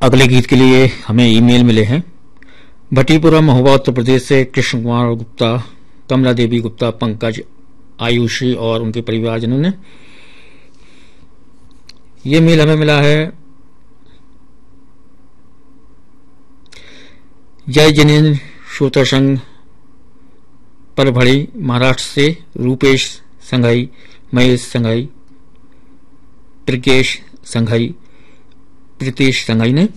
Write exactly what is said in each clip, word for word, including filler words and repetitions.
अगले गीत के लिए हमें ईमेल मिले हैं। भट्टीपुरा महोबा उत्तर प्रदेश से कृष्ण कुमार गुप्ता, कमला देवी गुप्ता, पंकज, आयुषी और उनके परिवारजनों ने। ये मेल हमें मिला है जय जिनेन्द्र श्रोता संघ परभड़ी महाराष्ट्र से रूपेश संघाई, महेश संघाई, प्रकेश संघाई, प्रीतेश संघाई ने।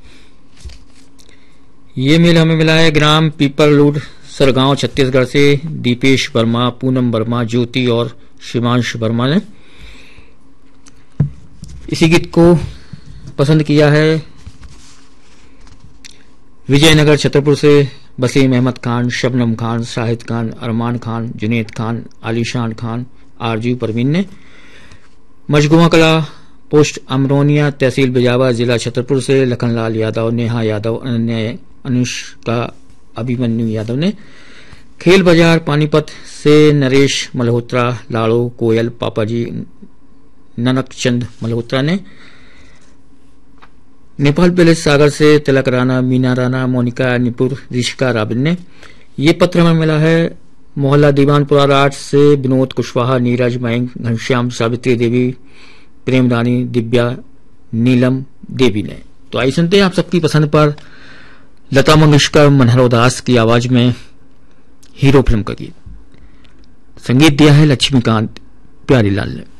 ये मेल हमें मिला है ग्राम पीपरलूड सरगांव छत्तीसगढ़ से दीपेश वर्मा, पूनम वर्मा, ज्योति और शिवांश वर्मा ने। इसी गीत को पसंद किया है विजयनगर छतरपुर से वसीम अहमद खान, शबनम खान, शाहिद खान, अरमान खान, जुनेद खान, आलिशान खान, आरजू परवीन ने। मशगुआ कला पोस्ट अमरोनिया, तहसील बिजावा, जिला छतरपुर से लखनलाल यादव, नेहा यादव, अनन्या, अनुष्का, अभिमन्यु यादव ने। खेल बाजार पानीपत से नरेश मल्होत्रा, लाड़ो, कोयल, पापाजी, ननकचंद मल्होत्रा ने। नेपाल पैलेस सागर से तिलक राणा, मीना राणा, मोनिका निपुर, ऋषिका राबिन ने। ये पत्र हमें मिला है मोहल्ला दीवानपुरा राठ से विनोद कुशवाहा, नीरज, मयंक, घनश्याम, सावित्री देवी, प्रेम रानी, दिव्या, नीलम देवी ने। तो आइए सुनते हैं आप सबकी पसंद पर लता मंगेशकर, मनहर दास की आवाज में हीरो फिल्म का गीत। संगीत दिया है लक्ष्मीकांत प्यारीलाल ने।